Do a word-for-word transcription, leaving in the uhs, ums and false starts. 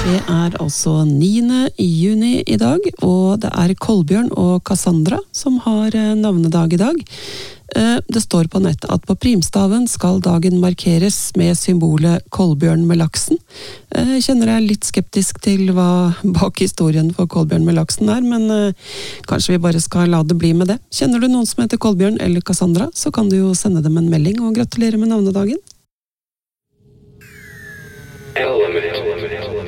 Det er altså niende juni i dag, og det er Kolbjørn og Cassandra som har navnedag i dag. Det står på nettet at på primstaven skal dagen markeres med symbolet Kolbjørn med laksen. Jeg kjenner jeg litt skeptisk til hva bak historien for Kolbjørn med laksen er, men kanskje vi bare skal la det bli med det. Kjenner du noen som heter Kolbjørn eller Cassandra, så kan du jo sende dem en melding og gratulere med navnedagen. Element.